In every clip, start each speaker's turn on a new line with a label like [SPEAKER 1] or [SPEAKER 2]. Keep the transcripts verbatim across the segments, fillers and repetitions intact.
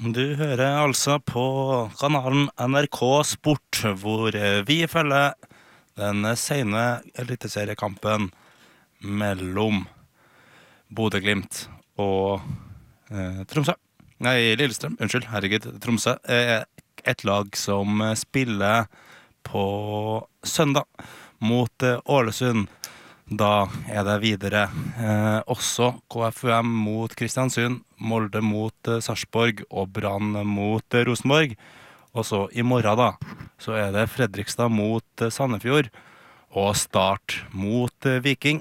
[SPEAKER 1] Du hører altså på kanalen N R K Sport, hvor vi følger den sene eliteseriekampen mellom Bodø/Glimt og eh, Tromsø. Nei, Lillestrøm, unnskyld, herregud, Tromsø er et lag som spiller på søndag mot eh, Ålesund. Da er det videre eh, også K F U M mot Kristiansund, Molde mot eh, Sarpsborg og Brann mot eh, Rosenborg. Og så i morgen da, så er det Fredrikstad mot eh, Sandefjord og Start mot eh, Viking.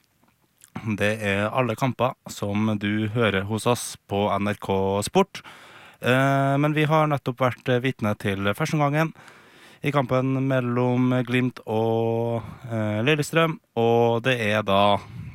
[SPEAKER 1] Det er alle kamper som du hører hos oss på N R K Sport. Eh, men vi har nettopp vært vitne til første gangen i kampen mellom Glimt og eh, Lillestrøm, og det er da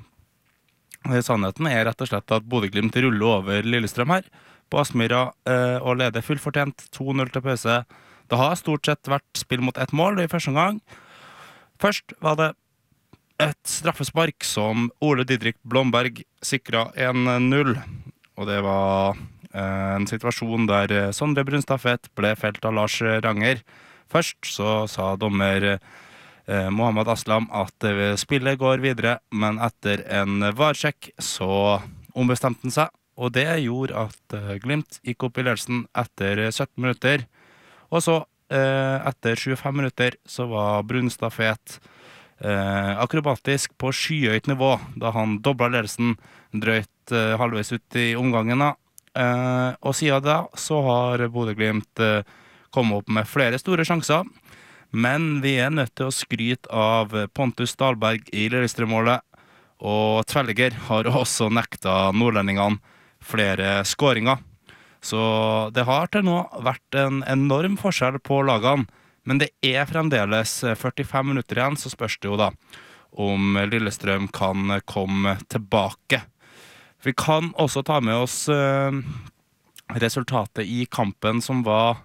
[SPEAKER 1] sannheten er rett og slett at Bodø/Glimt ruller over Lillestrøm her på Aspmyra eh, og leder fullfortjent to null til pause. Det har stort sett vært spill mot ett mål i første gang. Først var det et straffespark som Ole Didrik Blomberg sikret en null, og det var eh, en situasjon der Sondre Brunstad ble felt av Lars Ranger. Først så sa dommer eh, Mohammed Aslam at eh, spillet går videre, men etter en varsjekk så ombestemte han seg, og det gjorde at eh, Glimt gikk opp i ledelsen etter sytten minutter. Og så, eh, etter tjuefem minutter, så var Brunstad fet eh, akrobatisk på skyhøyt nivå, da han doblet ledelsen drøyt eh, halvveis ut i omgangen. Da. Eh, og siden da så har Bodø/Glimt eh, komme opp med flere store sjanser, men vi er nødt til å skryte av Pontus Dahlberg i Lillestrøm-målet, og Tvelliger har også nekta nordlendingene flere skåringer. Så det har til nå vært en enorm forskjell på lagene, men det er fremdeles førtifem minutter igjen, så spørs det jo da om Lillestrøm kan komme tilbake. Vi kan også ta med oss eh, resultatet i kampen som var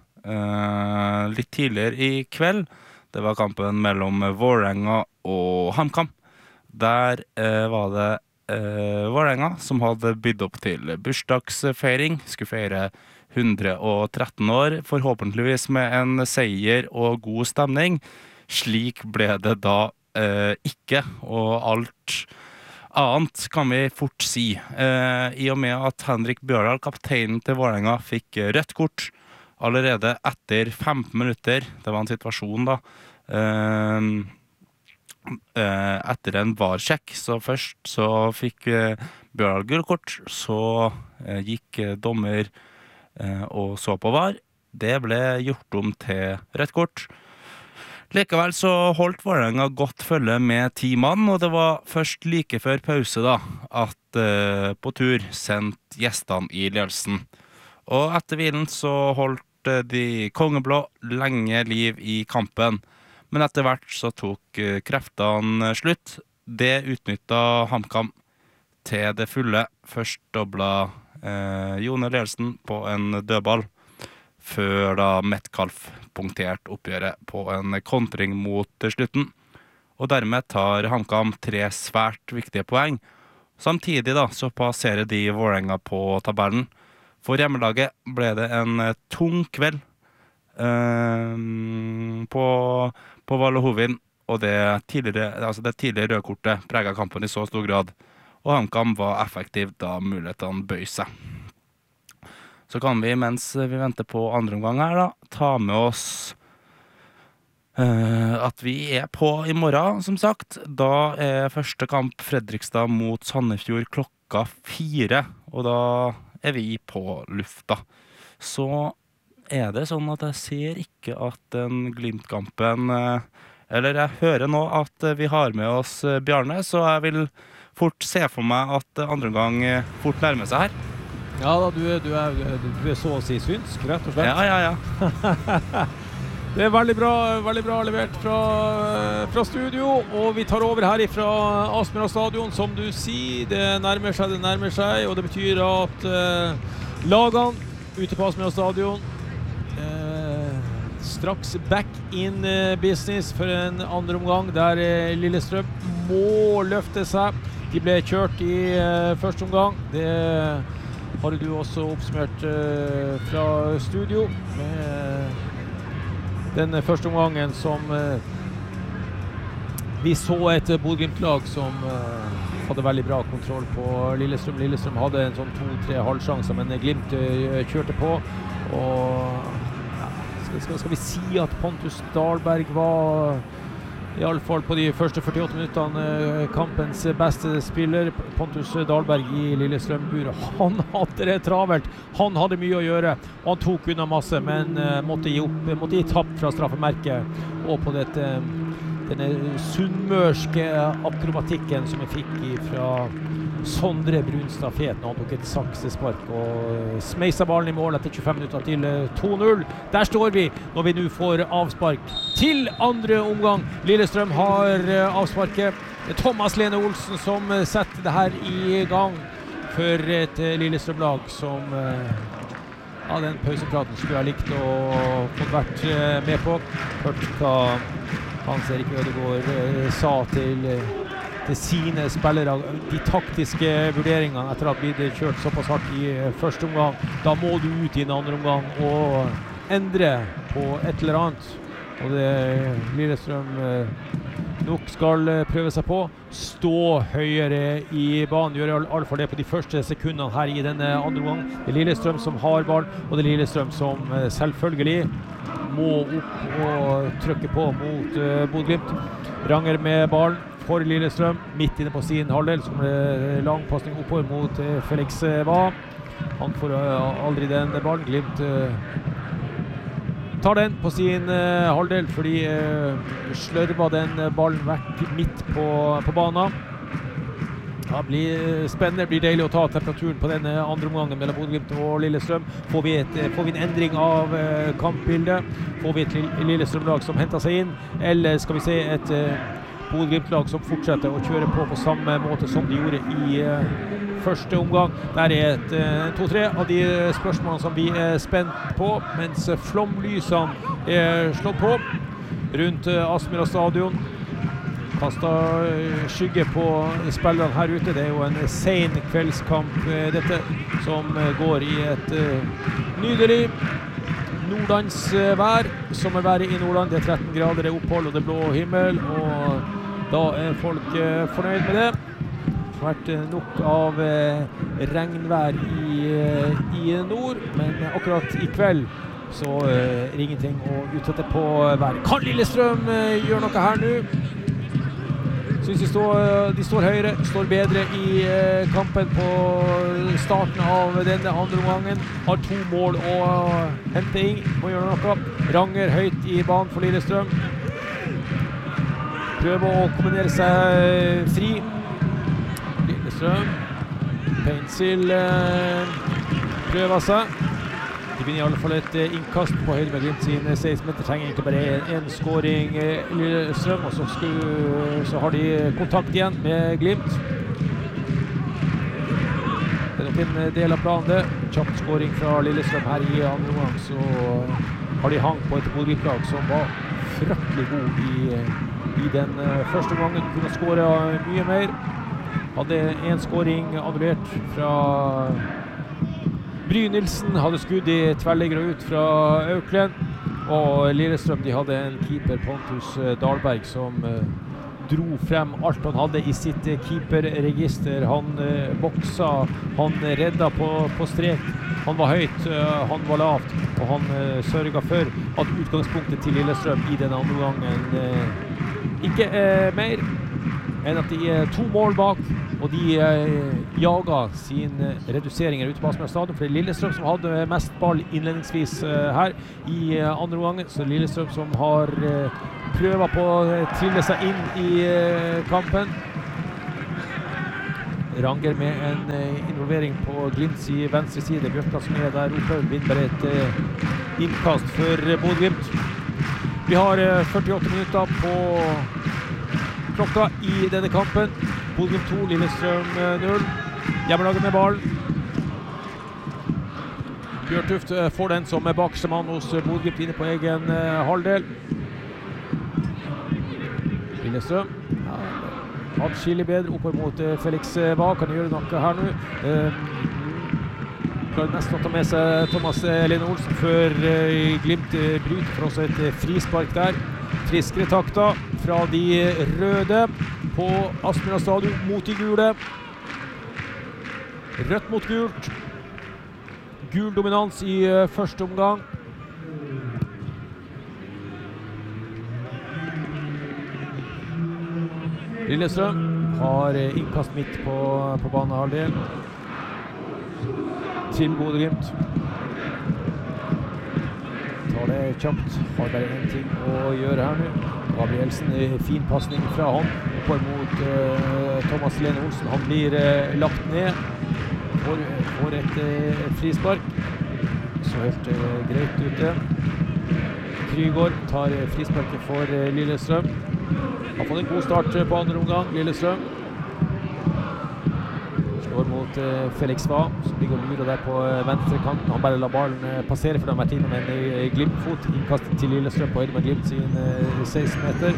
[SPEAKER 1] Uh, litt tidligere i kveld. Det var kampen mellom Vålerenga og HamKam. Der uh, var det uh, Vålerenga som hadde bydd opp til bursdagsfeiring. Skulle feire hundre og tretten år, forhåpentligvis med en seier og god stemning. Slik ble det da uh, ikke, og alt annet kan vi fort si. Uh, I og med at Henrik Bjørdal, kapteinen til Vålerenga, fikk rødt kort allerede etter femten minutter. Det var en situasjon da. Eh, eh, etter en varsjekk. Så først så fikk eh, Bjørn gullkort. Så eh, gikk eh, dommer eh, og så på var. Det ble gjort om til rødt kort. Likevel så holdt Vålerenga godt følge med ti mann, og det var først like før pause da, at eh, på tur sendt gjestene i ledelsen. Og etter hvilen så holdt de kongeblå lenge liv i kampen, men etter hvert så tok kreftene slutt. Det utnyttet HamKam til det fulle. Først dobla eh, Jone Lelsen på en dødball, før da Metcalf punkterte oppgjøret på en kontring mot slutten. Og dermed tar HamKam tre svært viktige poeng. Samtidig da så passerer de Vålerenga på tabellen. For hjemmelaget ble det en tung kveld eh, på, på Valle Hovin, og det tidligere, altså det tidligere rødkortet preget kampen i så stor grad, og HamKam var effektiv da mulighetene bøy seg. Så kan vi, mens vi venter på andre omgang her da, ta med oss eh, at vi er på i morgen, som sagt. Da er første kamp Fredrikstad mot Sandefjord klokka fire, og da er vi på lufta. Så er det sånn at jeg ser ikke at den Glimt-kampen, eller jeg hører nå at vi har med oss Bjarne, så jeg vil fort se for meg at andre gang fort nærmer seg her.
[SPEAKER 2] Ja da, du, du, er, du er så å si synsk, rett og slett.
[SPEAKER 1] Ja, ja, ja.
[SPEAKER 2] Det er veldig bra, veldig bra levert fra, fra studio, og vi tar over her fra Aspmyra stadion, som du sier. Det nærmer seg, det nærmer seg, og det betyr at uh, lagene ute på Aspmyra stadion uh, straks back in uh, business for en andre omgang, der uh, Lillestrøm må løfte seg. De ble kjørt i uh, første omgang. Det har du også oppsummert uh, fra studio med den første omgangen som uh, vi så et Bodø-Glimt-lag som uh, hadde veldig bra kontroll på Lillestrøm. Lillestrøm hadde en sånn to-tre halvsjanser, men Glimt uh, kjørte på. Og ja, skal, skal, skal vi si at Pontus Dahlberg var i alle fall på de første førtiåtte minuttene kampens beste spiller. Pontus Dahlberg i Lillestrøm-buret. Han hadde det travelt. Han hadde mye å gjøre. Og han tok unna masse, men uh, måtte gi opp, måtte gi tapt fra straffemerket. Og på dette, denne sunnmørske akrobatikken som vi fikk fra Sondre Brunstad Fet når han tok et saksespark og smeisa ballen i mål etter tjuefem minutter til to null. Der står vi når vi nå får avspark til andre omgang. Lillestrøm har avsparket. Thomas Lene Olsen som setter det her i gang for et Lillestrøm-lag som ja, den pausepraten skulle jeg likt å få vært med på. Hørt hva Hans Erik Ødegaard sa til til sine spillere, de taktiske vurderingene etter at vi ble kjørt såpass hardt i første omgang. Da må du ut i en andre omgang og endre på et eller annet. Og det Lillestrøm nok skal prøve seg på. Stå høyere i banen, gjøre i alle fall det på de første sekundene her i denne andre omgang. Det er Lillestrøm som har ball, og det er Lillestrøm som selvfølgelig må opp og trykke på mot uh, Bodø-Glimt. Ranger med ballen for Lillestrøm, midt inne på sin halvdel, som er lang passning oppover mot uh, Felix Va. Han får uh, aldri den ballen. Glimt uh, tar den på sin uh, halvdel, fordi uh, slørva den ballen vekk midt på, på banen. Det blir spennende, det blir deilig å ta temperaturen på denne andre omgangen mellom Bodø-Glimt og Lillestrøm. Får vi, et, får vi en endring av uh, kampbildet? Får vi et Lillestrøm-lag som henter seg inn? Eller skal vi se et uh, Bodø-Glimt-lag som fortsetter å kjøre på på samme måte som de gjorde i uh, første omgang? Der er et uh, to-tre av de spørsmålene som vi er spent på, mens flomlysene er slått på rundt uh, Aspmyra stadion. Kastet skygge på spillerne her ute. Det er jo en sen kveldskamp dette, som går i et uh, nydelig nordlandsvær. Sommerværet i Nordland. Det er tretten grader, det er opphold og det er blå himmel, og da er folk uh, fornøyd med det. Det har vært uh, nok av uh, regnvær i, uh, i nord, men akkurat i kveld så uh, er det ingenting å utsette på været. Kan Lillestrøm uh, gjøre noe her nå? Synes de står, de står høyere, står bedre i eh, kampen på starten av denne andre omgangen. Har to mål å hente inn, må gjøre noe. Ranger høyt i banen for Lillestrøm. Prøver å kombinere seg fri. Lillestrøm. Pencil eh, prøver seg. De vinner i alle fall et innkast på høyde med Glimt sin seksten meter. Trenger egentlig bare en, en scoring Lillestrøm, og så, skulle, så har de kontakt igjen med Glimt. Det er nok en del av planen det. Kjapt scoring fra Lillestrøm her i andre omgang, så har de hang på et Bodø-Glimt-lag som var fryktelig god i, i den første omgangen. Kunne skåre mye mer. Hadde en scoring annullert fra Brynildsen, hadde skudd i tverrlegger ut fra Auckland, og Lillestrøm de hadde en keeper, Pontus Dahlberg, som uh, dro frem alt han hadde i sitt uh, keeperregister. Han uh, boksa, han redda på, på strek, han var høyt, uh, han var lavt, og han uh, sørget for at utgangspunktet til Lillestrøm i denne andre gangen uh, ikke uh, mer enn at de er to mål bak, og de eh, jager sin eh, reduseringer ute på Aspmyra stadion, for det er Lillestrøm som hadde mest ball innledningsvis eh, her i eh, andre omgangen, så Lillestrøm som har eh, prøvet på å eh, trille seg inn i eh, kampen. Ranger med en eh, involvering på Glimts i venstre side. Bjørkland som er der oppe, vinner et eh, innkast for eh, Bodø-Glimt. Vi har eh, førtiåtte minutter på klokka i denne kampen. Bodø-Glimt to, Lillestrøm null. Hjemmelaget med ball. Bjørtuft får den som er bakerste mann hos Bodø-Glimt inne på egen uh, halvdel. Lillestrøm. Ja, atskillig bedre oppover mot uh, Felix Va. Kan gjøre noe her nå. Uh, klarer nesten å ta med seg Thomas Lene Olsen før Glimt bryter for også et frispark der. Friskere takter fra de røde på Aspmyra stadion mot de gule. Rødt mot gult. Gul dominans i første omgang. Lillestrøm har innkast midt på, på banehalvdelen til Bodø/Glimt. Tar det kjapt, har bare en ting å gjøre her nå. Gabrielsen, fin passning fra han, oppår mot uh, Thomas Lene Olsen. Han blir uh, lagt ned, får, får et uh, frispark. Så helt uh, greit ute. Krygård tar uh, frisparket for uh, Lillestrøm. Har fått en god start på andre omgang, Lillestrøm. Slår mot uh, Felix Hva, som ligger og lurer der på uh, venstre kant. Han bare lar ballen uh, passere, for de har vært innom en uh, Glimt-fot. Innkastet til Lillestrøm på høyde med Glimt sin uh, seksten meter.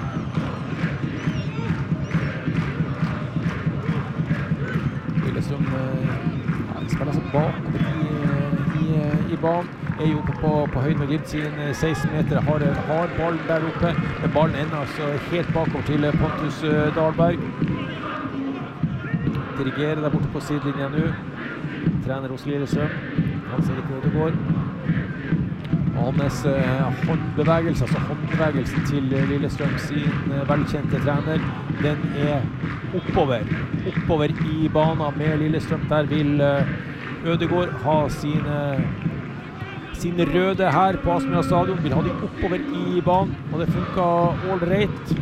[SPEAKER 2] Lillestrøm uh, ja, spiller altså bakover i, uh, i, uh, i banen. Er jo oppe på, på høyden med Glimt sin seksten meter, har, har ballen der oppe, men ballen ender altså helt bakover til Pontus Dahlberg. Dirigerer der borte på sidelinja nå. Trener hos Lillestrøm, Hans Erik Ødegaard. Hans eh, håndbevegelse, altså håndbevegelsen til Lillestrøm sin eh, velkjente trener, den er oppover, oppover i banen med Lillestrøm. Der vil eh, Ødegaard ha sine sine røde her på Aspmyra stadion, vil ha de oppover i banen, og det funket all right.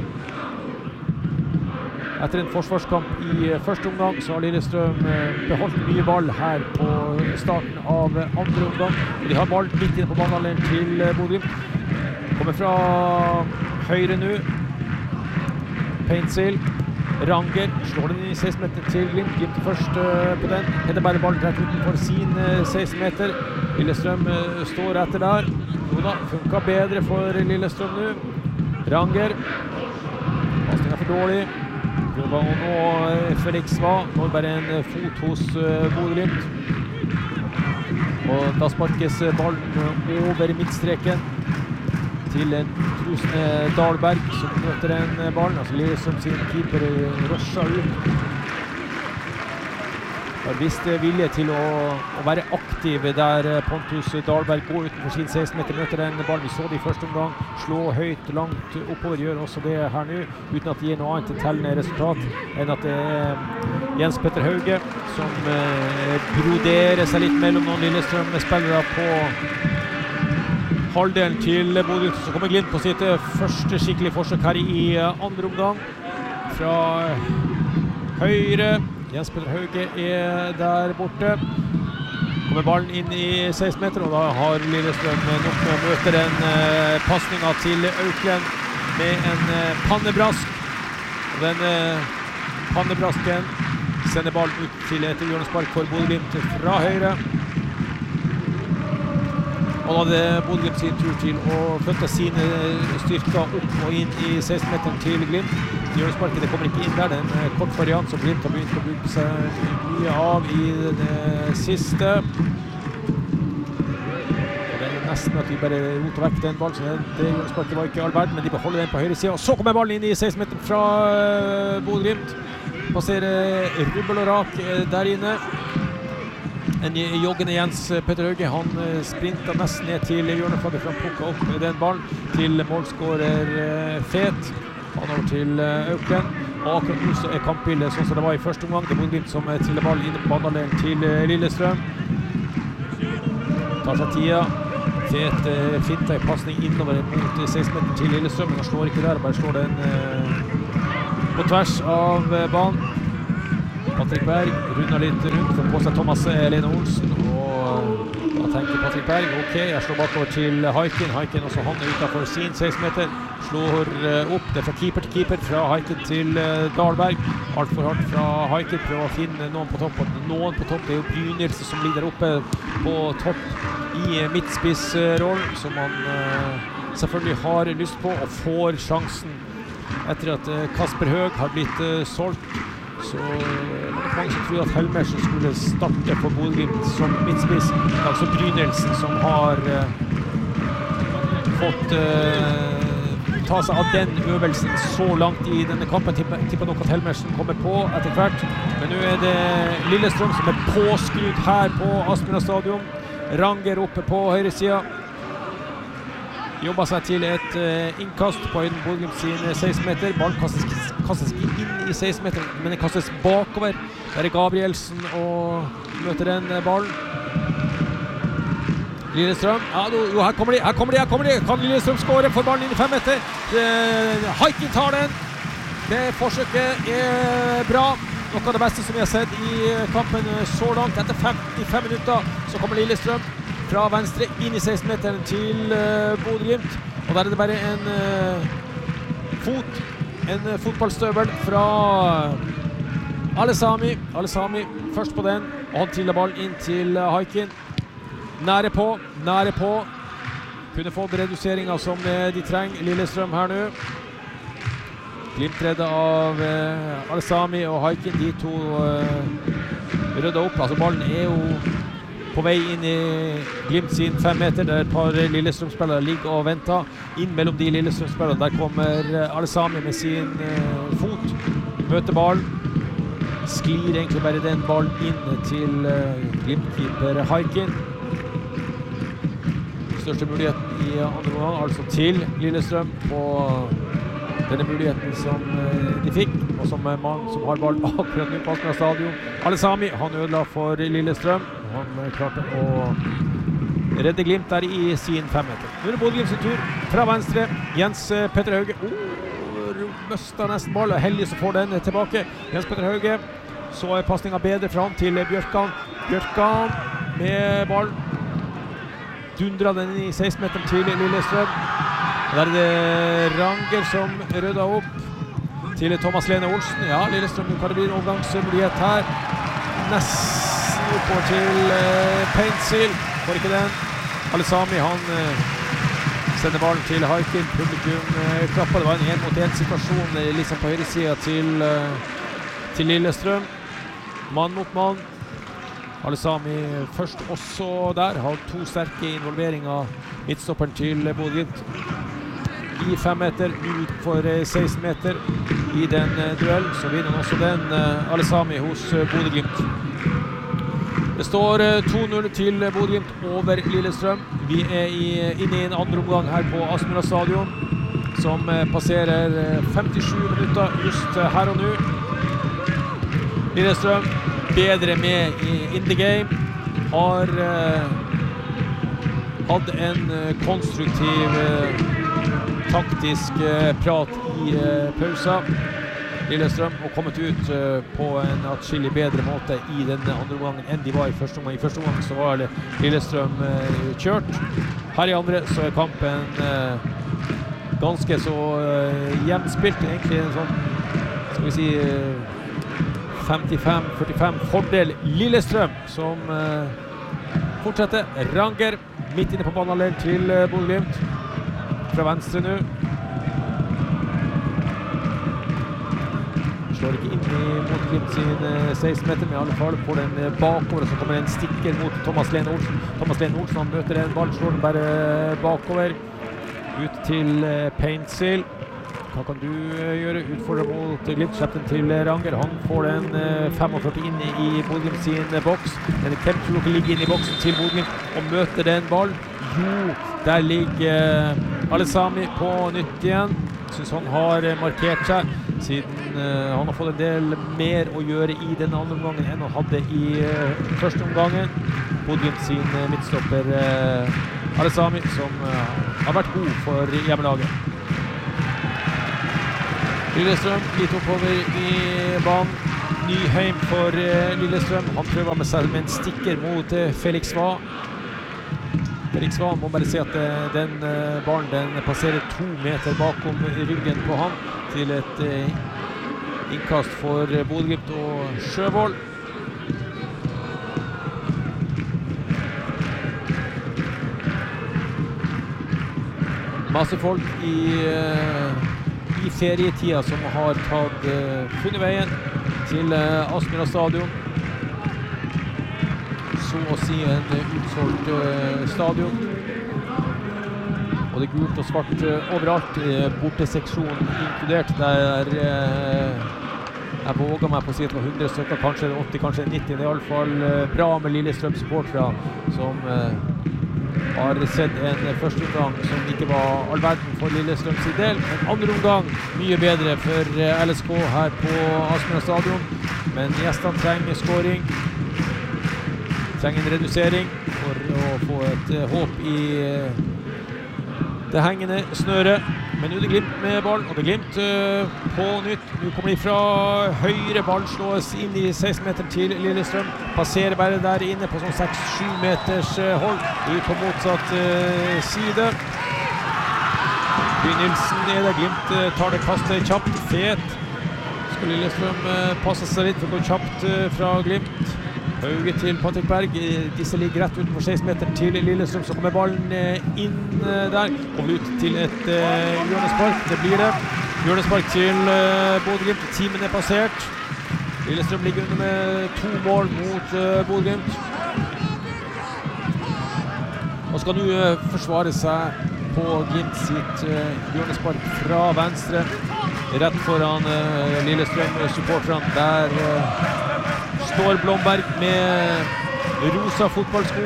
[SPEAKER 2] Etter en forsvarskamp i første omgang så har Lillestrøm beholdt mye ball her på starten av andre omgang. De har ball midt inne på banehalvdelen til Bodø/Glimt. Kommer fra høyre nå. Paintsill. Ranger slår den i seksten meter til Glimt. Glimt først uh, på den. Henter bare ballen rett utenfor sin uh, seksten meter. Lillestrøm uh, står etter der. Jo da, funket bedre for Lillestrøm nå. Ranger. Passningen er for dårlig. Prøver å nå uh, Felix Hva. Når bare en uh, fot hos uh, Bodø/Glimt. Og da sparkes uh, ballen over midtstreken til en utrusende Dahlberg som møter en ballen. Altså Lillestrøm sin keeper Rosja ut. Har vist vilje til å, å være aktiv der Pontus Dahlberg går utenfor sin seksten meter, møter en ball. Vi så det i første omgang. Slå høyt, langt oppover, gjør også det her nå, uten at det gir noe annet enn tellende resultat enn at det er Jens Petter Hauge som eh, broderer seg litt mellom noen Lillestrøm-spillere på halvdelen til Bodø. Så kommer Glimt på sitt første skikkelig forsøk her i andre omgang. Fra høyre. Jens Petter Hauge er der borte. Kommer ballen inn i seksten meter, og da har Lillestrøm nok med å møte den eh, passningen til Auklend med en eh, pannebrask. Og den eh, pannebrasken sender ballen ut til et hjørnespark for Bodø/Glimt fra høyre. Og da hadde Bodø/Glimt sin tur til å flytte sine styrker opp og inn i seksten meter til Glimt. Hjørnesparket, det kommer ikke inn der, det er en kort variant som Glimt har begynt å bruke seg mye av i det siste. Og det er nesten at de bare roter vekk den ballen, så det, det hjørnesparket var ikke all verden, men de beholder den på høyre siden. Og så kommer ballen inn i seksten meter fra Bodø/Glimt. Passerer rubbel og rak der inne. En joggende Jens Petter Hauge, han sprintet nesten ned til hjørneflagget for han plukket opp den ballen til målskårer Fet. Han over til Auklend, og akkurat nå så er kampbildet sånn som det var i første omgang. Det er Bodø/Glimt som triller ballen inn på banehalvdelen til Lillestrøm. Tar seg tida. Fet finter i passning innover mot seksten meter til Lillestrøm, men han slår ikke der, bare slår den på tvers av banen. Patrick Berg runder litt rundt, får på seg Thomas Lene Olsen, og da tenker Patrick Berg, ok, jeg slår bakover til Haikin, Haikin også han er utenfor sin seksten meter, slår opp, det er fra keeper til keeper, fra Haikin til Dahlberg, alt for hardt fra Haikin, prøver å finne noen på topp, og noen på topp, det er jo Brynils som ligger der oppe på topp i midtspissrollen, som man uh, selvfølgelig har lyst på, og får sjansen etter at uh, Kasper Høeg har blitt uh, solgt så var det mange som trodde at Helmersen skulle starte for Bodø/Glimt som midtspiss. Det er altså Brynildsen som har uh, fått uh, ta seg av den øvelsen så langt i denne kampen. Tipper, tipper nok at Helmersen kommer på etter hvert. Men nå er det Lillestrøm som er påskrudd her på Aspmyra stadion. Ranger oppe på høyre sida. Jobber seg til et uh, innkast på en Bodø/Glimt sin seksten meter. Ballen kastes, kastes inn i seksten meter, men den kastes bakover. Der er Gabrielsen og møter den ballen. Lillestrøm. Ja, jo, her kommer de, her kommer de, her kommer de. Kan Lillestrøm skåre for ballen inn i fem meter? Uh, Haikin tar den. Det forsøket er bra. Noe av det beste som vi har sett i kampen så langt. Etter femtifem minutter så kommer Lillestrøm fra venstre inn i seksten meteren til uh, Bodø/Glimt. Og der er det bare en uh, fot, en uh, fotballstøvel fra uh, Alesami. Alesami først på den, og han triller ballen inn til uh, Haikin. Nære på, nære på. Kunne få reduseringer som uh, de trenger. Lillestrøm her nå. Glimt reddet av uh, Alesami og Haikin. De to uh, ryddet opp. Altså ballen er jo på vei inn i Glimt sin fem meter, der et par Lillestrøm-spillere ligger og venter. Inn mellom de Lillestrøm-spillere, der kommer Alesami med sin uh, fot, møter ballen, sklir egentlig bare den ballen inn til uh, Glimt-keeper Haikin. Største muligheten i andre omgang, altså til Lillestrøm på denne muligheten som uh, de fikk, og som en mann som har ballen akkurat nå på Aspmyra stadion. Alesami, han ødela for Lillestrøm. Han klarte å redde Glimt der i sin fem meter. Nå er det Bodø/Glimt sin tur fra venstre. Jens Petter Hauge. Oh, møster nesten ball. Heldig så får den tilbake. Jens Petter Hauge. Så er passningen bedre fra han til Bjørkan. Bjørkan med ball. Dundrer den i seksten meteren til Lillestrøm. Der er det Ranger som rydder opp til Thomas Lene Olsen. Ja, Lillestrøm, nå kan det bli en overgangsmulighet her. Nesten oppover til uh, Paintsil. Får ikke den. Alesami, han uh, sender ballen til Haikin. Publikum uh, klapper. Det var en en mot en situasjon uh, liksom på høyre siden til, uh, til Lillestrøm. Mann mot mann. Alesami først også der. Har to sterke involveringer. Midtstopperen til Bodø/Glimt i fem meter, ut for uh, seksten meter i den uh, duell. Så vinner han også den uh, Alesami hos uh, Bodø/Glimt. Det står to null til Bodø/Glimt over Lillestrøm. Vi er i, inne i en andre omgang her på Aspmyra stadion, som passerer femtisju minutter just her og nå. Lillestrøm bedre med i in the game. Har uh, hatt en uh, konstruktiv uh, taktisk uh, prat i uh, pausa. Lillestrøm og kommet ut uh, på en atskillig bedre måte i denne andre omgangen enn de var i første omgang. I første omgang så var Lillestrøm uh, kjørt. Her i andre så er kampen uh, ganske så uh, jevnspilt. Egentlig en sånn, skal vi si, uh, femtifem førtifem fordel Lillestrøm, som uh, fortsetter. Ranger midt inne på banehalvdelen til uh, Bodø/Glimt. Fra venstre nå. Slår ikke inn i mot Glimt sin seksten meter, men i alle fall får den bakover, så kommer en stikker mot Thomas Lene Olsen. Thomas Lene Olsen, han møter en ball, slår den bare bakover. Ut til Paintsil. Hva kan du gjøre? Utfordrer mot Glimt, slipper den til Ranger. Han får den femogførti inn i Bodø/Glimt sin boks. Men hvem tror dere ligger inn i boksen til Bodø/Glimt og møter den ballen? Jo, der ligger Alesami på nytt igjen. Synes han har markert seg, siden uh, han har fått en del mer å gjøre i denne andre omgangen enn han hadde i uh, første omgangen. Bodø/Glimt sin uh, midtstopper uh, Alesami, som uh, har vært god for hjemmelaget. Lillestrøm litt oppover i banen. Nyheim for uh, Lillestrøm. Han prøver med seg med en stikker mot uh, Felix Hva. Felix Hva må bare si at uh, den uh, ballen den passerer to meter bakom ryggen på han til et uh, innkast for uh, Bodø/Glimt og Sjøvold. Masse folk i, uh, i ferietida som har tatt, uh, funnet veien til uh, Aspmyra stadion. Så å si en uh, utsolgt uh, stadion. Og det er gult og svart uh, overalt, uh, borteseksjonen inkludert, der uh, jeg våger meg på å si at det var hundre stykker, kanskje åtti, kanskje nitti. Det er i alle fall uh, bra med Lillestrøm-supportere som uh, har sett en første omgang som ikke var all verden for Lillestrøms del. En andre omgang mye bedre for uh, L S K her på Aspmyra stadion. Men gjestene trenger scoring. Trenger en redusering for å få et uh, håp i uh, det hengende snøret. Men nå er det Glimt med ballen, og det er Glimt uh, på nytt. Nå kommer de fra høyre, ball slås inn i seksten meter til Lillestrøm. Passerer bare der inne på sånn seks sju meters uh, hold. De på motsatt uh, side. By Nilsen er det, Glimt uh, tar det kastet kjapt, fet. Skal Lillestrøm uh, passe seg litt for å gå kjapt uh, fra Glimt. Hauge til Patrick Berg, disse ligger rett utenfor seksten meter til Lillestrøm, så kommer ballen inn der, kommer ut til et uh, hjørnespark, det blir det. Hjørnespark til uh, Bodø-Glimt, timen er passert. Lillestrøm ligger under med to mål mot uh, Bodø-Glimt. Og skal nå uh, forsvare seg på Glimt sitt uh, hjørnespark fra venstre, rett foran uh, Lillestrøm-supporterne, der uh, står Blomberg med rosa fotballsko.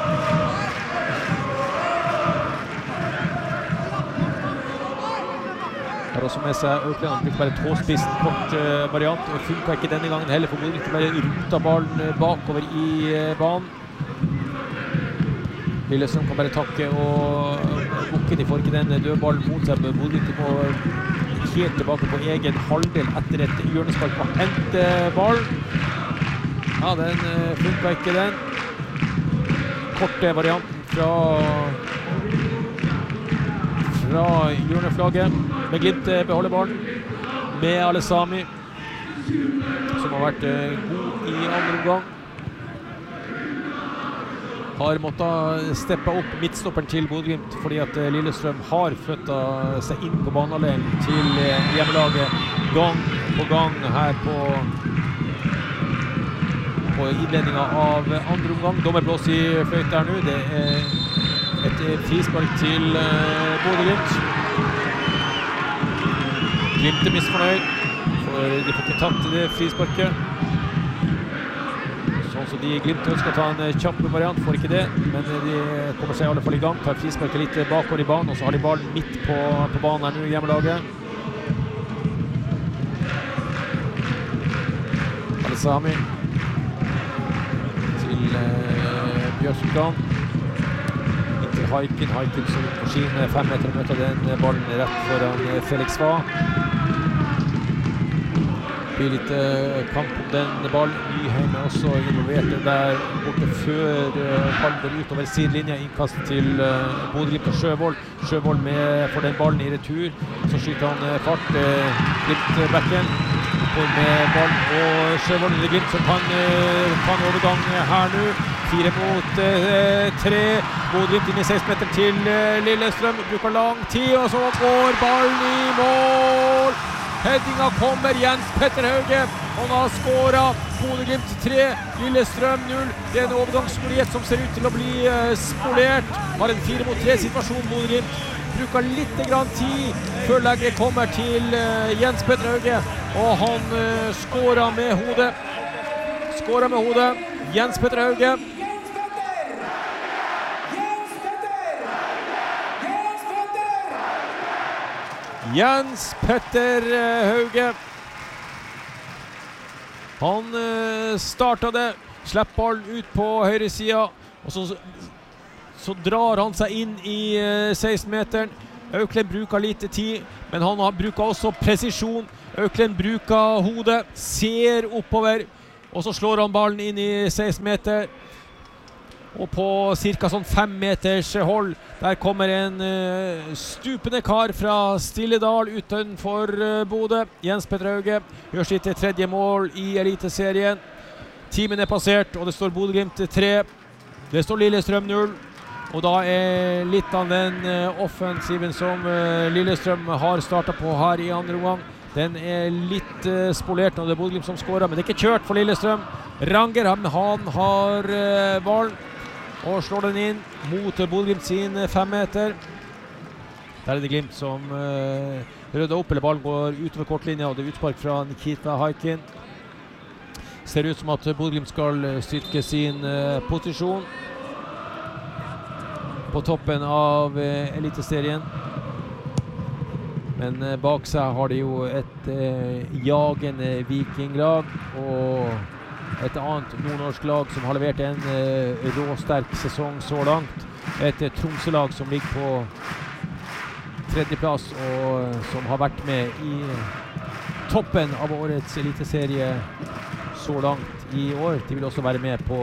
[SPEAKER 2] Har også med seg Økland, han bruker bare tåspissen kort uh, variant, og funker ikke denne gangen heller, for Bodø bare ruta ballen bakover i uh, banen. Lillestrøm kan bare takke og bukke, de får ikke den dødballen mot seg, Bodø må helt tilbake på egen halvdel etter et hjørnespark og hente ballen. Ja, den uh, funker ikke den. Korte varianten fra fra hjørneflagget. Men Glimt beholder ballen med Alesami, som har vært uh, god i andre omgang. Har måttet steppe opp midtstopperen til Bodø-Glimt, fordi at uh, Lillestrøm har flyttet seg inn på banehalvdelen til uh, hjemmelaget gang på gang her på på innledningen av andre omgang. Dommer blåser i fløyt der nå. Det er et frispark til uh, Bodø-Glimt. Glimt er misfornøyd, for de får ikke tatt det frisparket. Sånn så de Glimt ønsker å ta en kjapp variant, får ikke det, men de kommer seg i alle fall i gang, tar frisparket litt bakover i banen, og så har de ballen midt på, på banen her nå i hjemmelaget. Alesami Uh, Bjørskan inntil Haikin, Haikin som på sine fem meter og møter den ballen rett foran uh, Felix Sva. Blir litt uh, kamp om den ballen. Nyheim er også involvert der borte før uh, ballen går ut over sidelinja, innkast til uh, Bodø-Glimt og Sjøvold. Sjøvold med for den ballen i retur, så skyter han uh, fart uh, Glimt-backen med ballen, og Sjøvold i Glimt som kan uh, ta en overgang her nå. Fire mot uh, tre. Bodø-Glimt inn i seksten meter til uh, Lillestrøm. Bruker lang tid, og så går ballen i mål. Headinga kommer, Jens Petter Hauge. Han har skåret. Bodø-Glimt tre, Lillestrøm null. Det er en overgangsmulighet som ser ut til å bli uh, spolert. Har en fire mot tre situasjon, Bodø-Glimt. Bruker litt grann tid før legget kommer til uh, Jens Petter Hauge, og han uh, skårer med hodet. Skårer med hodet. Jens Petter Hauge. Jens Petter uh, Hauge. Han uh, startet det, slipper ballen ut på høyre sida, og så så drar han seg inn i uh, seksten meteren. Økland bruker lite tid, men han har, bruker også presisjon. Økland bruker hodet, ser oppover, og så slår han ballen inn i seksten meter. Og på cirka sånn fem meters hold, der kommer en uh, stupende kar fra Stilledal utenfor uh, Bodø. Jens Petter Hauge gjør sitt tredje mål i eliteserien. Timen er passert, og det står Bodø-Glimt tre. Det står Lillestrøm null. Og da er litt av den uh, offensiven som uh, Lillestrøm har startet på her i andre omgang. Den er litt uh, spolert når det er Bodø-Glimt som skårer, men det er ikke kjørt for Lillestrøm. Ranger, han, han har uh, ballen og slår den inn mot Bodø-Glimt sin fem meter. Der er det Glimt som uh, rydder opp, eller ballen går utover kortlinja, og det er utspark fra Nikita Haikin. Ser ut som at Bodø-Glimt skal styrke sin uh, posisjon på toppen av uh, eliteserien. Men uh, bak seg har de jo et uh, jagende vikinglag og et annet nordnorsk lag som har levert en uh, råsterk sesong så langt. Et uh, Tromsø-lag som ligger på tredjeplass og uh, som har vært med i toppen av årets eliteserie så langt i år. De vil også være med på,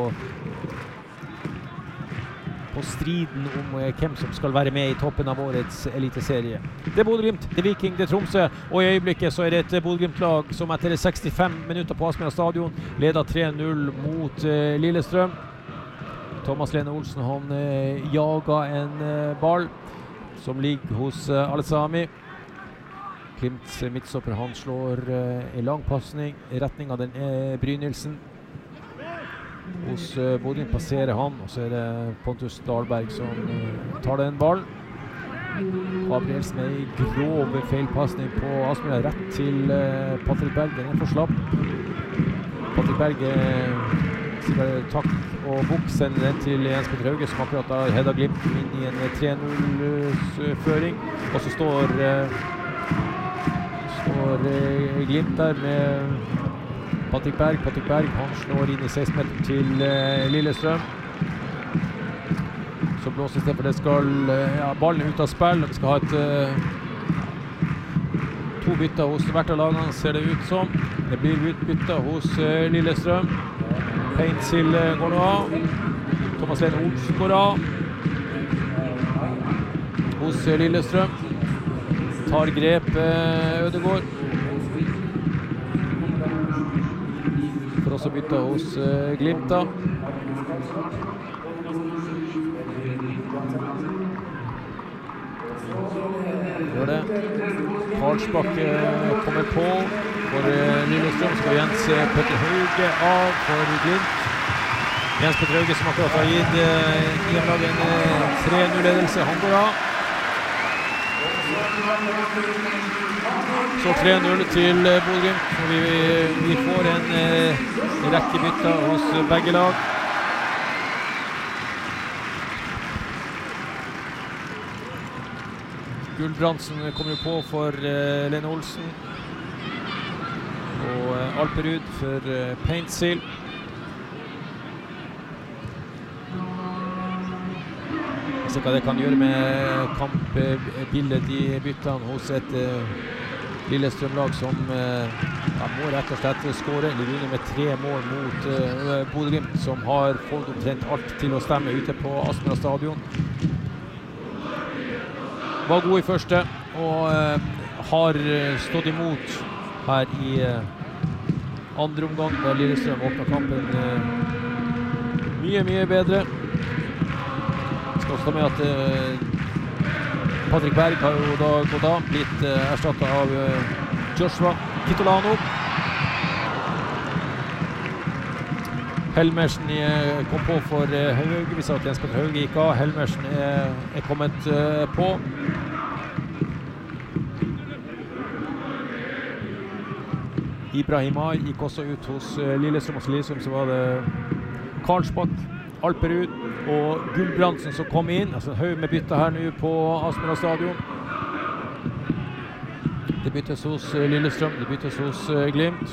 [SPEAKER 2] på striden om eh, hvem som skal være med i toppen av årets eliteserie. Det er Bodø-Glimt, det er Viking, det er Tromsø, og i øyeblikket så er det et Bodø-Glimt-lag som etter sekstifem minutter på Aspmyra stadion leder tre null mot eh, Lillestrøm. Thomas Lene Olsen, han eh, jager en eh, ball som ligger hos eh, Alesami. Glimts midtstopper, han slår uh, en lang passning i retning av den er Brynildsen. Hos uh, Bodø passerer han, og så er det Pontus Dahlberg som uh, tar den ballen. Gabrielsen er i grove feilpassning på Aspmyra, rett til uh, Patrick Berg. Den er for slapp. Patrick Berg uh, sier bare takk og bukk, sender den til Jens Petter Hauge, som akkurat har headet Glimt inn i en tre null-føring. Og så står uh, står eh, Glimt der med Patrick Berg. Patrick Berg, han slår inn i seksten meter til eh, Lillestrøm. Så blåses det, for det skal eh, ja, ballen ut av spill. Vi skal ha et eh, to bytter hos hvert av lagene, ser det ut som. Det blir utbytter hos eh, Lillestrøm. Paintsill eh, går av. Thomas Lene Olsen går av. Hos eh, Lillestrøm. Tar grep eh, Ødegård. For også bytte hos eh, Glimta. Gjør det. Karlsbakk eh, kommer på for eh, Lillestrøm. Skal Jens Petter Hauge av for Glimt. Jens Petter Hauge som akkurat har gitt eh, hjemmelaget en eh, tre null-ledelse. Han går av. Så tre null til Bodø-Glimt. Vi, vi får en eh, rekke bytter hos begge lag. Gulbrandsen kommer på for eh, Lene Olsen. Og eh, Alperud for eh, Paintsill. Se hva det kan gjøre med kampbildet i byttene hos et uh, Lillestrøm-lag som uh, ja, må rett og slett skåre. De vinner med tre mål mot uh, Bodø-Glimt, som har fått omtrent alt til å stemme ute på Aspmyra stadion. Var god i første og uh, har stått imot her i uh, andre omgang, da Lillestrøm åpnet kampen uh, mye, mye bedre. Også med at uh, Patrick Berg har jo da gått av, blitt uh, erstattet av uh, Joshua Kitolano. Helmersen uh, kom på for uh, Hauge. Vi sa at Jens Petter Hauge gikk av. Helmersen er, er kommet uh, på. Ibrahima gikk også ut hos uh, Lillestrøm. Hos Lillestrøm så var det Karlsbakk, Alperud og Gulbrandsen som kom inn. Altså en haug med bytter her nå på Aspmyra stadion. Det byttes hos uh, Lillestrøm, det byttes hos uh, Glimt.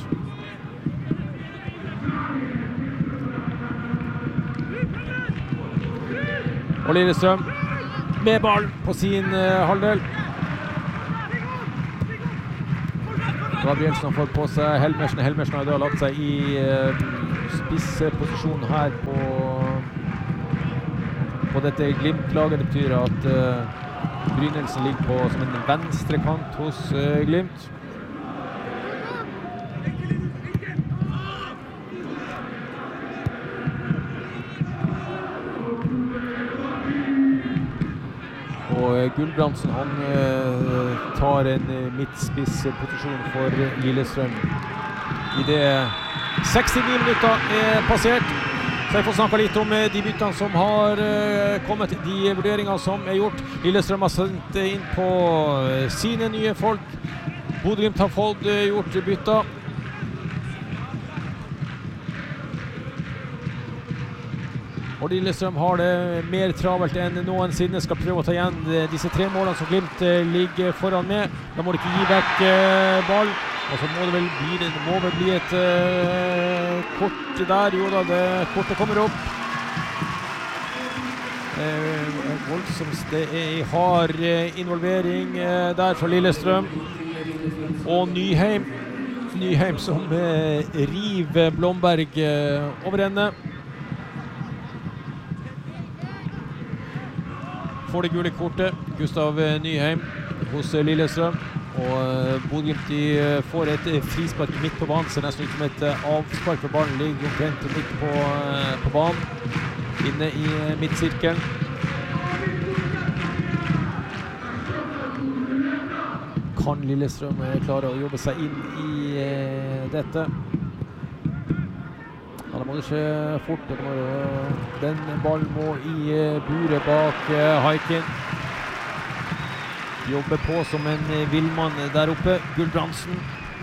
[SPEAKER 2] Og Lillestrøm med ball på sin uh, halvdel. Gabrielsen har fått på seg Helmersen. Helmersen har da lagt seg i uh, spissposisjon her på på dette Glimt-laget. Det betyr at uh, Brynildsen ligger på som en venstre kant hos uh, Glimt. Og og Gulbrandsen han uh, tar en midtspissposisjon for Lillestrøm. I det sekstini minutter er passert, så jeg får snakke litt om de byttene som har uh, kommet, de vurderingene som er gjort. Lillestrøm har sendt inn på sine nye folk. Bodø/Glimt har fått uh, gjort bytter. Og Lillestrøm har det mer travelt enn noensinne, skal prøve å ta igjen disse tre målene som Glimt ligger foran med. Da må de ikke gi vekk eh, ball, og så må det vel bli, det må vel bli et eh, kort der. Jo da, det kortet kommer opp. Eh, voldsomt, det er hard eh, involvering eh, der fra Lillestrøm. Og Nyheim, Nyheim som eh, river Blomberg eh, over ende. Får det gule kortet, Gustav Nyheim hos Lillestrøm, og Bodø/Glimt de får et frispark midt på banen, ser nesten ut som et avspark for ballen, ligger omtrent midt på, på banen, inne i midtsirkelen. Kan Lillestrøm klare å jobbe seg inn i uh, dette? Ja, det må det skje fort. Det må, den ballen må i buret bak uh, Haikin. Jobber på som en villmann der oppe. Gulbrandsen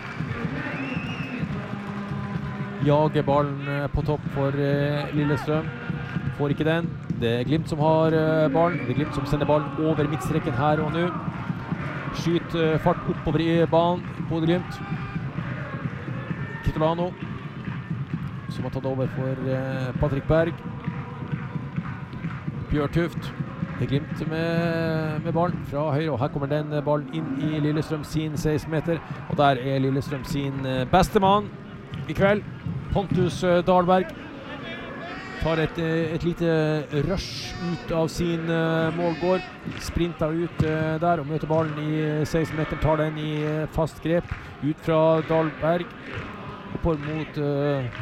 [SPEAKER 2] jager ballen på topp for uh, Lillestrøm. Får ikke den. Det er Glimt som har uh, ballen. Det er Glimt som sender ballen over midtstreken her og nå. Skyt uh, fart oppover i banen. Bodø/Glimt. Kitolano som har tatt over for uh, Patrick Berg. Bjørtuft. Det er Glimt med, med ballen fra høyre, og her kommer den ballen inn i Lillestrøm sin seksten meter, og der er Lillestrøm sin uh, beste mann i kveld. Pontus uh, Dahlberg tar et, et lite rush ut av sin uh, målgård, sprinter ut uh, der og møter ballen i seksten meter, tar den i uh, fast grep ut fra Dahlberg, oppover mot uh,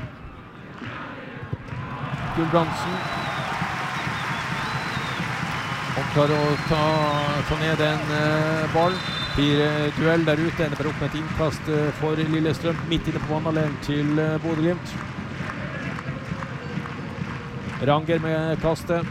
[SPEAKER 2] Gulbrandsen. Han klarer å ta, ta ned en uh, ball. Blir uh, duell der ute, ender bare opp med et innkast uh, for Lillestrøm, midt inne på vannaleren til uh, Bodø/Glimt. Ranger med kastet.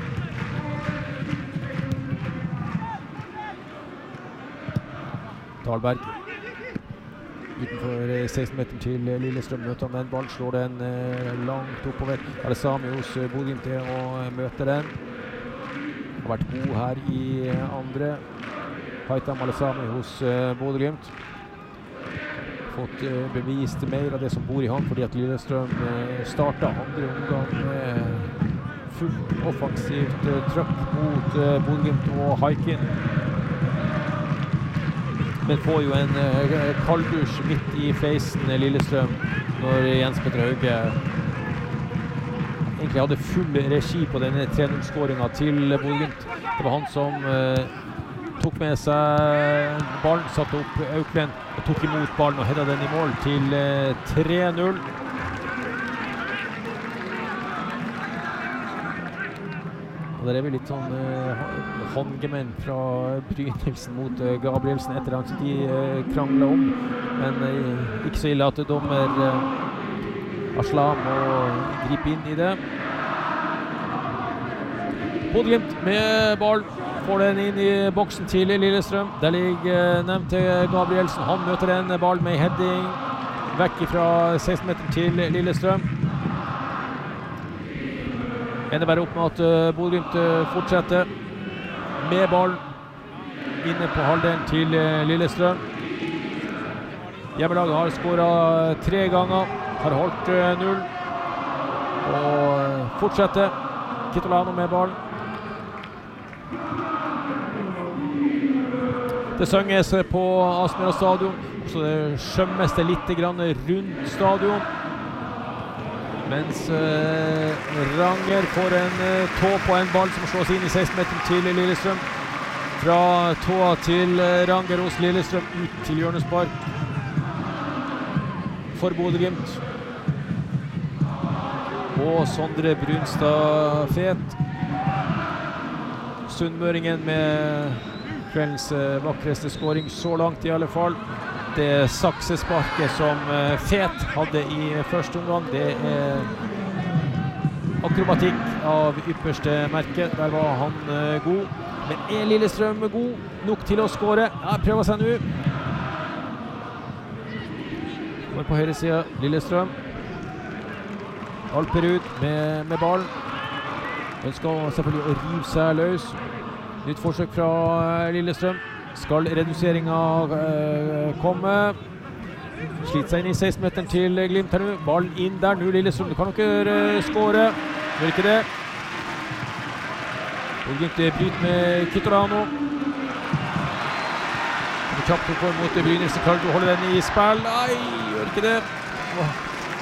[SPEAKER 2] Dahlberg. Utenfor seksten meter til Lillestrøm møter han den ballen, slår den eh, langt oppover. Alessami hos Bodø/Glimt og møter den. Har vært god her i andre. Haitam Alessami hos eh, Bodø/Glimt. Fått eh, bevist mer av det som bor i han, fordi at Lillestrøm eh, startet andre omgang med fullt offensivt eh, trøkk mot eh, Bodø/Glimt og Haikin. Men får jo en uh, kalddusj midt i feisen Lillestrøm når Jens Petter Hauge egentlig hadde full regi på denne tre null-skåringen til Bodø/Glimt. Det var han som uh, tok med seg ballen, satte opp Auklend og tok imot ballen og hedda den i mål til uh, tre null. Og der er vi litt sånn uh, håndgemenn fra begynnelsen mot uh, Gabrielsen etter han de uh, kranglet om. Men uh, ikke så ille at dommer uh, Aslam må gripe inn i det. Bodø/Glimt med ball. Får den inn i boksen til Lillestrøm. Der ligger uh, nevnte Gabrielsen. Han møter en ball med heading vekk fra seksten meter til Lillestrøm. Ender bare opp med at uh, Bodø/Glimt uh, fortsetter med ball inne på halvdelen til uh, Lillestrøm. Hjemmelaget har skåret tre ganger, har holdt uh, null og uh, fortsetter. Kitolano med ball. Det synges på Aspmyra stadion, så det skjømmes det litt grann rundt stadion. Mens uh, Ranger får en uh, tå på en ball som slås inn i seksten meter til Lillestrøm. Fra tåa til uh, Ranger hos Lillestrøm ut til hjørnespark for Bodø/Glimt. Og Sondre Brunstad Fet. Sunnmøringen med kveldens vakreste scoring så langt i alle fall. Det saksesparket som Fet hadde i første omgang, det er akrobatikk av ypperste merke. Der var han god. Men er Lillestrøm god nok til å score? Ja, prøver seg nå. Kommer på høyre side, Lillestrøm. Alperud med, med ballen. Ønsker selvfølgelig å rive seg løs. Nytt forsøk fra Lillestrøm. Skal reduseringen uh, komme. Sliter seg inn i seksten-meteren til Glimt her nå. Ballen inn der nå, Lillestrøm. Du kan dere uh, score. Gjør ikke det. Glimt bryter med Kitolano. Kjapt opp mot Brynildsen. Klarer du å holde den i spill? Nei, gjør ikke det. Åh.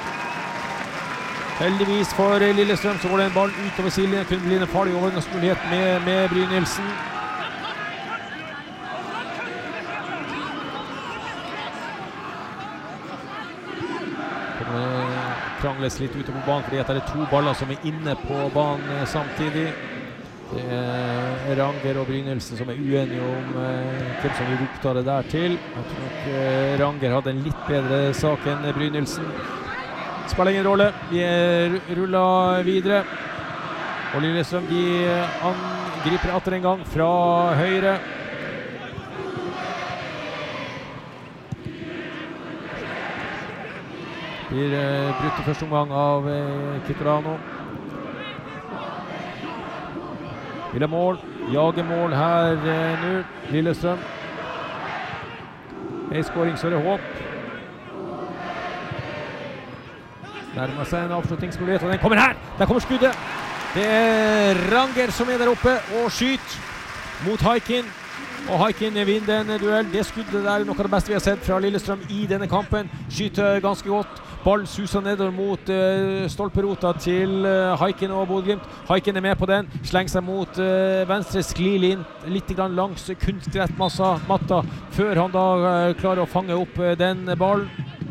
[SPEAKER 2] Heldigvis for Lillestrøm så går det en ball utover sidelinjen. Kunne bli en farlig overgangsmulighet med, med Brynildsen. Krangles litt ute på banen fordi at det er to baller som er inne på banen samtidig. Det er Ranger og Brynildsen som er uenige om eh, hvem som vil oppta det der til. Jeg tror nok eh, Ranger hadde en litt bedre sak enn Brynildsen. Spiller ingen rolle. Vi er rullet videre. Og Lillestrøm de angriper atter en gang fra høyre. Blir eh, brutt i første omgang av eh, Kitolano. Vil ha mål, jager mål her eh, nå, Lillestrøm. En scoring, så er det håp. Nærmer seg en avslutningsmulighet, og den kommer her! Der kommer skuddet! Det er Ranger som er der oppe og skyter mot Haikin. Og Haikin vinner en duell. Det skuddet der er noe av det beste vi har sett fra Lillestrøm i denne kampen. Skyter ganske godt. Ball suser nedover mot uh, stolperota til uh, Haikin og Bodø-Glimt. Haikin er med på den, slenger seg mot uh, venstre, sklir inn litt grann langs kunstgressmatta før han da uh, klarer å fange opp uh, den ballen.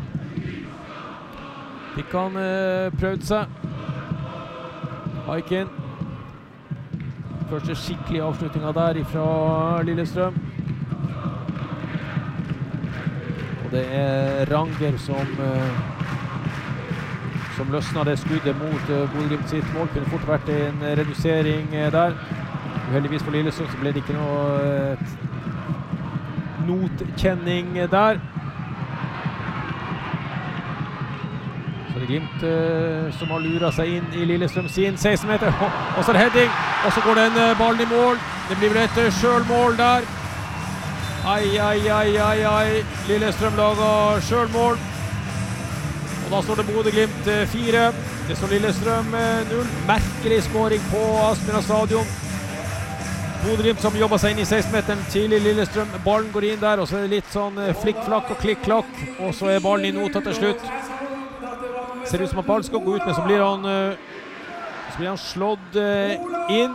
[SPEAKER 2] Fikk han uh, prøvd seg. Haikin. Første skikkelig avslutninga der fra Lillestrøm. Og det er Ranger som uh, som løsner det skuddet mot uh, Bodø-Glimt sitt mål. Kunne fort vært en redusering uh, der. Uheldigvis for Lillestrøm så ble det ikke noe uh, notkjenning uh, der. Så det er Glimt uh, som har luret seg inn i Lillestrøm sin seksten meter. Og så er det heading, og så går den uh, ballen i mål. Det blir vel et uh, selvmål der. Ai, ai, ai, ai, ai. Lillestrøm lager selvmål. Og da står det Bodø-Glimt fire. Det står Lillestrøm null. Merkelig scoring på Aspmyra stadion. Bodø-Glimt som jobber seg inn i seksten-meteren til Lillestrøm. Ballen går inn der, og så er det litt sånn flikk-flakk og klikk-klakk. Og så er ballen i nota til slutt. Ser ut som at ballen skal gå ut, men så blir han, så blir han slått inn.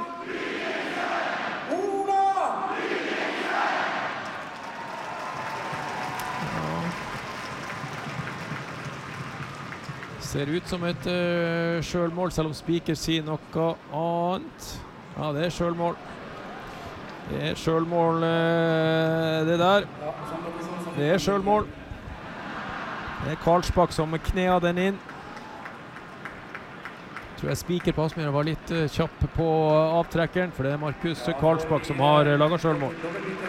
[SPEAKER 2] Ser ut som et uh, selvmål, selv om Spiker sier noe annet. Ja, det er selvmål. Det er selvmål, uh, det der. Det er selvmål. Det er Karlsbakk som knea den inn. Jeg tror jeg Spiker på Aspmyra var litt uh, kjapp på avtrekkeren, for det er Markus Karlsbakk som har uh, laget selvmål.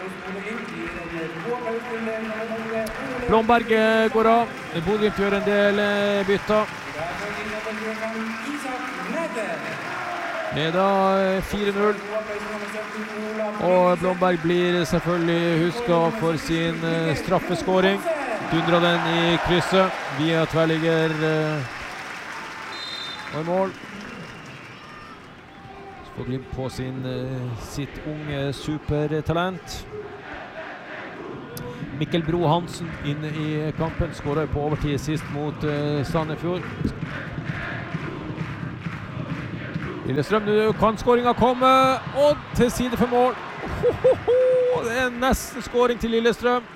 [SPEAKER 2] Blomberg går av. Bodø-Glimt gjør en del bytter. Leda fire null. Og Blomberg blir selvfølgelig husket for sin straffeskåring. Dundrer den i krysset via tverrligger og i mål. Så får Glimt på sin, sitt unge supertalent. Mikkel Bro Hansen inne i kampen, skåret på overtid sist mot uh, Sandefjord. Lillestrøm, nå kan skåringen komme, og til side for mål. Ohohoho, det er nesten skåring til Lillestrøm.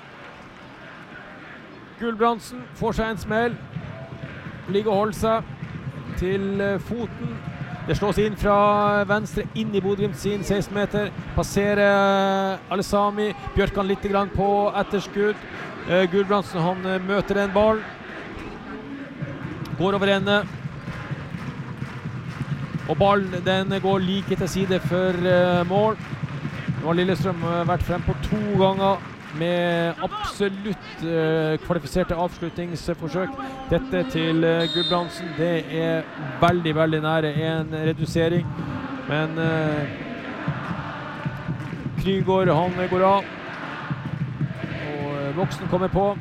[SPEAKER 2] Gulbrandsen får seg en smell, ligger og holder seg til uh, foten. Det slås inn fra venstre, inn i Bodø Glimt sin seksten meter. Passerer Alesami. Bjørkan litt grann på etterskudd. Uh, Gulbrandsen, han uh, møter en ball. Går over ende. Og ballen, den går like til side for uh, mål. Nå har Lillestrøm uh, vært frem på to ganger med absolutt uh, kvalifiserte avslutningsforsøk. Dette til uh, Gulbrandsen, det er veldig, veldig nære en redusering. Men uh, Krygård, han går av. Og uh, Voksen kommer på.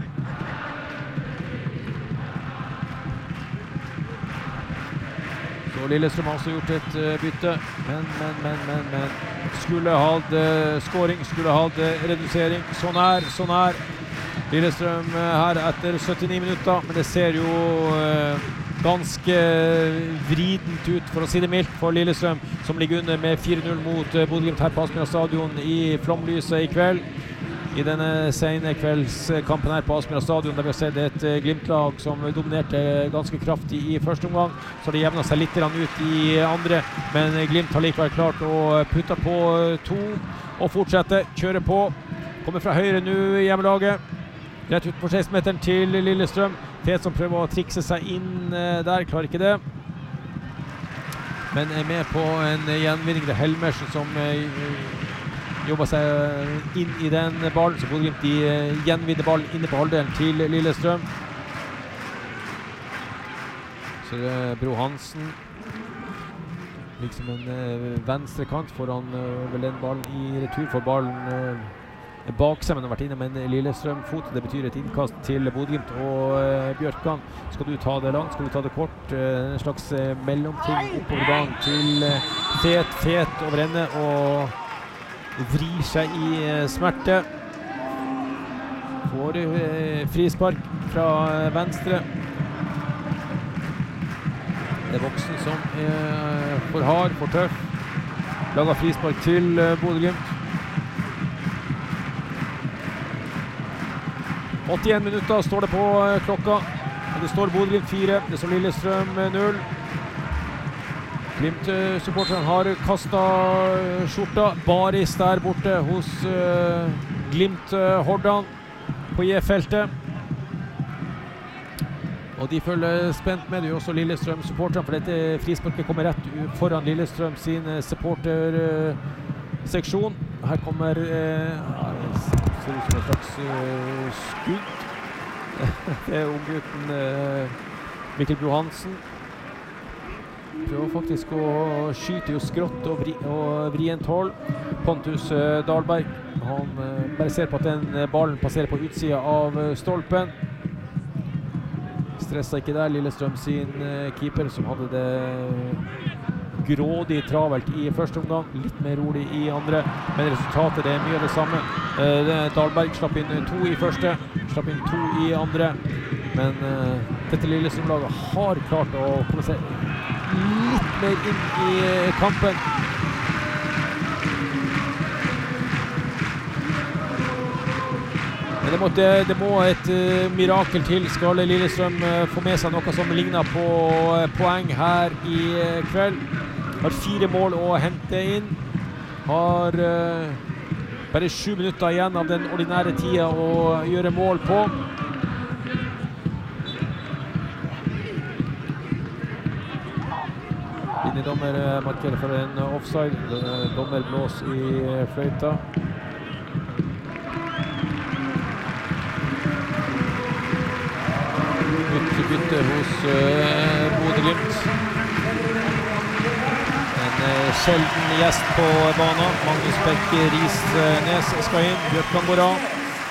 [SPEAKER 2] Så Lillestrøm har også gjort et uh, bytte. Men, men, men, men, men. Skulle hatt uh, scoring, skulle hatt uh, redusering. Sånn er, sånn er. Lillestrøm uh, her etter syttini minutter, men det ser jo uh, ganske vrident ut, for å si det mildt, for Lillestrøm, som ligger under med fire null mot uh, Bodø Glimt her på Aspmyra stadion i flomlyset i kveld. I denne sene kveldskampen her på Aspmyra stadion, der vi har sett et uh, Glimt-lag som dominerte ganske kraftig i første omgang, så det jevnet seg litt ut i andre, men Glimt har likevel klart å putte på to og fortsette, kjøre på. Kommer fra høyre nå i hjemmelaget, rett ut på seksten meteren til Lillestrøm. Fet som prøver å trikse seg inn uh, der, klarer ikke det. Men er med på en gjenvinning. Det er Helmersen som uh, jobber seg inn i den ballen, så Bodø Glimt de uh, gjenvinner ballen inne på halvdelen til Lillestrøm. Så det er Bro Hansen, liksom en uh, venstre kant foran uh, vel den ballen i retur for ballen uh, bak seg, men har vært inne med en Lillestrøm-fot. Det betyr et innkast til Bodø Glimt og uh, Bjørkan. Skal du ta det langt, skal du ta det kort? Uh, en slags uh, mellomting oppover banen til uh, Fet, Fet over ende og vrir seg i uh, smerte. Får uh, frispark fra uh, venstre. Det er Voksen som er for hard, for tøff. Lager frispark til uh, Bodø Glimt. åttien minutter står det på uh, klokka. Det står Bodø Glimt fire, det står Lillestrøm null. Glimt-supporteren har kastet skjorta. Baris der borte hos uh, Glimt-Hordan på J-feltet. Og de følger spent med, det er jo også Lillestrøm-supporteren, for dette frisparket kommer rett foran Lillestrøm sin supporter-seksjon. Her kommer, uh, ser ut som en slags uh, skudd. Det er unggutten uh, Mikkel Bro Hansen. Prøver faktisk å skyte jo skrått og, vri, og vrient hold. Pontus uh, Dahlberg, han uh, bare ser på at den ballen passerer på utsida av uh, stolpen. Stresset ikke der, Lillestrøm sin uh, keeper, som hadde det grådig travelt i første omgang, litt mer rolig i andre, men resultatet det er mye av det samme. Uh, det Dahlberg slapp inn to i første, slapp inn to i andre, men uh, dette Lillestrøm-laget har klart å komme seg litt mer inn i uh, kampen. Men det, måtte, det må et uh, mirakel til, skal Lillestrøm uh, få med seg noe som ligner på uh, poeng her i uh, kveld. Har fire mål å hente inn. Har uh, bare sju minutter igjen av den ordinære tida å gjøre mål på. Linjedommer uh, markerer for en uh, offside. Uh, dommer blås i uh, fløyta. Bytte hos uh, Bodø Glimt. En uh, sjelden gjest på banen. Magnus Beck Risnes skal inn. Bjørkan går av.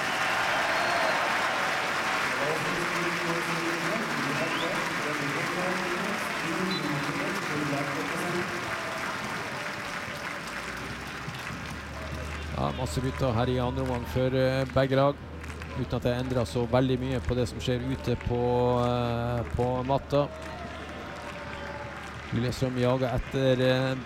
[SPEAKER 2] Ja, masse bytter her i andre omgang for uh, begge lag, uten at det endrer så veldig mye på det som skjer ute på, uh, på matta. Lillestrøm jager etter uh,